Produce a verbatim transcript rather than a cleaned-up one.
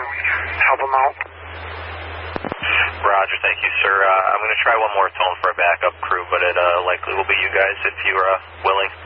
help them out. Roger, thank you, sir. Uh, I'm going to try one more tone for a backup crew, but it uh, likely will be you guys if you're uh, willing.